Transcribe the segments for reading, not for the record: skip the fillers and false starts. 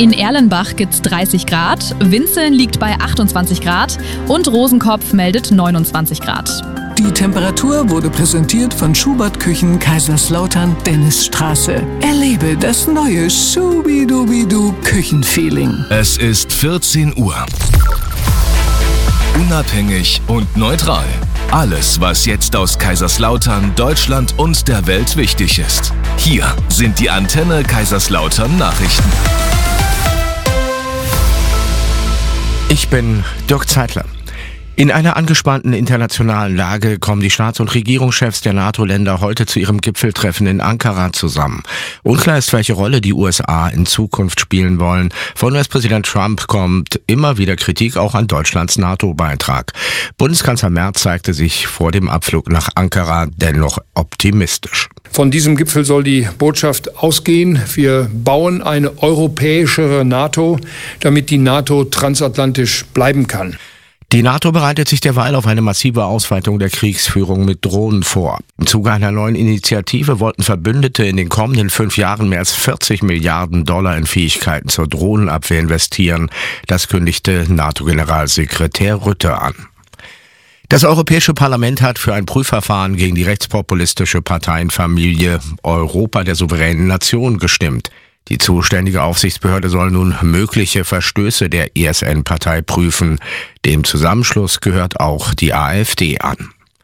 In Erlenbach gibt's 30 Grad, Winzeln liegt bei 28 Grad und Rosenkopf meldet 29 Grad. Die Temperatur wurde präsentiert von Schubert Küchen Kaiserslautern Dennisstraße. Erlebe das neue Schubidubidu Küchenfeeling. Es ist 14 Uhr. Unabhängig und neutral. Alles, was jetzt aus Kaiserslautern, Deutschland und der Welt wichtig ist. Hier sind die Antenne Kaiserslautern Nachrichten. Ich bin Dirk Zeitler. In einer angespannten internationalen Lage kommen die Staats- und Regierungschefs der NATO-Länder heute zu ihrem Gipfeltreffen in Ankara zusammen. Unklar ist, welche Rolle die USA in Zukunft spielen wollen. Von US-Präsident Trump kommt immer wieder Kritik auch an Deutschlands NATO-Beitrag. Bundeskanzler Merz zeigte sich vor dem Abflug nach Ankara dennoch optimistisch. Von diesem Gipfel soll die Botschaft ausgehen: Wir bauen eine europäischere NATO, damit die NATO transatlantisch bleiben kann. Die NATO bereitet sich derweil auf eine massive Ausweitung der Kriegsführung mit Drohnen vor. Im Zuge einer neuen Initiative wollten Verbündete in den kommenden 5 Jahren mehr als 40 Milliarden Dollar in Fähigkeiten zur Drohnenabwehr investieren. Das kündigte NATO-Generalsekretär Rutte an. Das Europäische Parlament hat für ein Prüfverfahren gegen die rechtspopulistische Parteienfamilie Europa der souveränen Nation gestimmt. Die zuständige Aufsichtsbehörde soll nun mögliche Verstöße der ESN-Partei prüfen. Dem Zusammenschluss gehört auch die AfD an.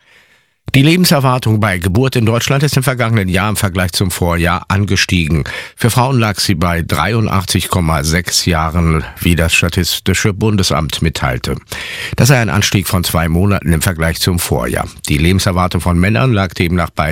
Die Lebenserwartung bei Geburt in Deutschland ist im vergangenen Jahr im Vergleich zum Vorjahr angestiegen. Für Frauen lag sie bei 83,6 Jahren, wie das Statistische Bundesamt mitteilte. Das sei ein Anstieg von 2 Monaten im Vergleich zum Vorjahr. Die Lebenserwartung von Männern lag demnach bei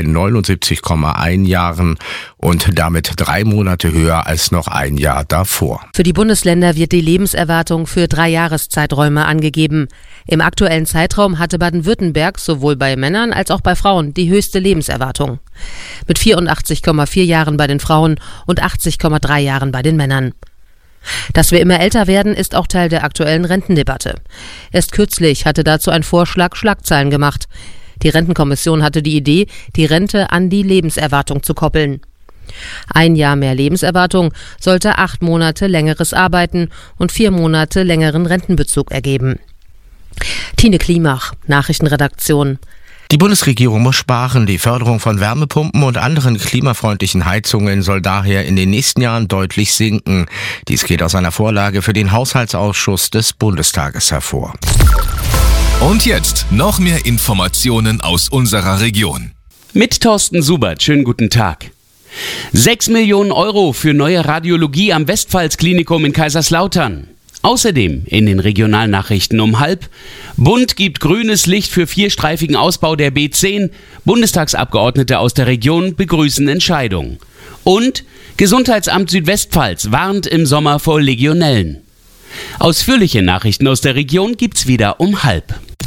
79,1 Jahren und damit 3 Monate höher als noch ein Jahr davor. Für die Bundesländer wird die Lebenserwartung für 3 Jahreszeiträume angegeben. Im aktuellen Zeitraum hatte Baden-Württemberg sowohl bei Männern als auch bei Frauen die höchste Lebenserwartung. Mit 84,4 Jahren bei den Frauen und 80,3 Jahren bei den Männern. Dass wir immer älter werden, ist auch Teil der aktuellen Rentendebatte. Erst kürzlich hatte dazu ein Vorschlag Schlagzeilen gemacht. Die Rentenkommission hatte die Idee, die Rente an die Lebenserwartung zu koppeln. 1 Jahr mehr Lebenserwartung sollte 8 Monate längeres Arbeiten und 4 Monate längeren Rentenbezug ergeben. Tine Klimach, Nachrichtenredaktion. Die Bundesregierung muss sparen. Die Förderung von Wärmepumpen und anderen klimafreundlichen Heizungen soll daher in den nächsten Jahren deutlich sinken. Dies geht aus einer Vorlage für den Haushaltsausschuss des Bundestages hervor. Und jetzt noch mehr Informationen aus unserer Region. Mit Thorsten Subert, schönen guten Tag. 6 Millionen Euro für neue Radiologie am Westpfalz-Klinikum in Kaiserslautern. Außerdem in den Regionalnachrichten um 12:30: Bund gibt grünes Licht für 4-streifigen Ausbau der B10. Bundestagsabgeordnete aus der Region begrüßen Entscheidung. Und Gesundheitsamt Südwestpfalz warnt im Sommer vor Legionellen. Ausführliche Nachrichten aus der Region gibt's wieder um 12:30.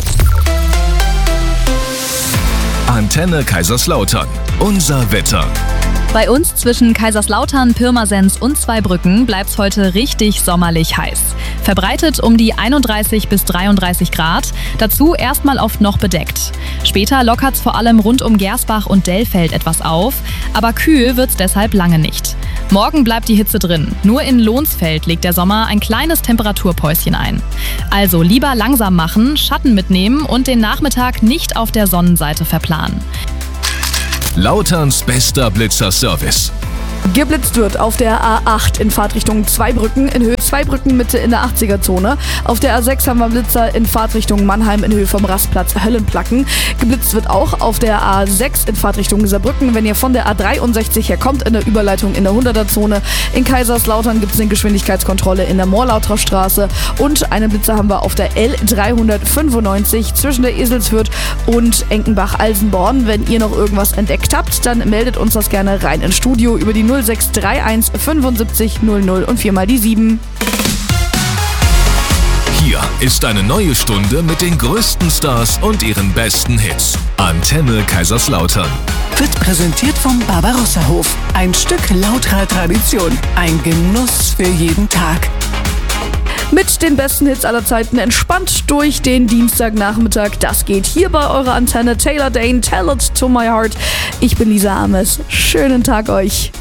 Antenne Kaiserslautern. Unser Wetter. Bei uns zwischen Kaiserslautern, Pirmasens und Zweibrücken bleibt's heute richtig sommerlich heiß. Verbreitet um die 31 bis 33 Grad, dazu erstmal oft noch bedeckt. Später lockert's vor allem rund um Gersbach und Dellfeld etwas auf, aber kühl wird's deshalb lange nicht. Morgen bleibt die Hitze drin. Nur in Lohnsfeld legt der Sommer ein kleines Temperaturpäuschen ein. Also lieber langsam machen, Schatten mitnehmen und den Nachmittag nicht auf der Sonnenseite verplanen. Lauterns bester Blitzerservice. Geblitzt wird auf der A8 in Fahrtrichtung Zweibrücken in Höhe Zweibrücken Mitte in der 80er-Zone. Auf der A6 haben wir Blitzer in Fahrtrichtung Mannheim in Höhe vom Rastplatz Höllenplacken. Geblitzt wird auch auf der A6 in Fahrtrichtung Saarbrücken, wenn ihr von der A63 herkommt, in der Überleitung in der 100er-Zone. In Kaiserslautern gibt es eine Geschwindigkeitskontrolle in der Morlauter Straße und einen Blitzer haben wir auf der L395 zwischen der Eselsfürth und Enkenbach-Alsenborn. Wenn ihr noch irgendwas entdeckt habt, dann meldet uns das gerne rein ins Studio über die 0631 75 00 und 4 mal die 7. Hier ist eine neue Stunde mit den größten Stars und ihren besten Hits. Antenne Kaiserslautern. Wird präsentiert vom Barbarossa-Hof. Ein Stück lauterer Tradition. Ein Genuss für jeden Tag. Mit den besten Hits aller Zeiten entspannt durch den Dienstagnachmittag. Das geht hier bei eurer Antenne. Taylor Dane, Tell It to My Heart. Ich bin Lisa Ames. Schönen Tag euch.